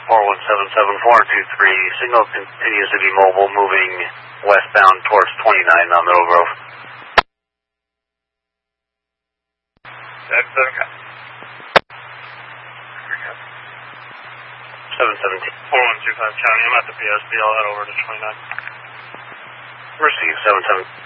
4177423, signal continues to be mobile, moving westbound towards 29 on Middle Grove. That's 717. 4125 County, I'm at the PSB, I'll head over to 29. Receive 77.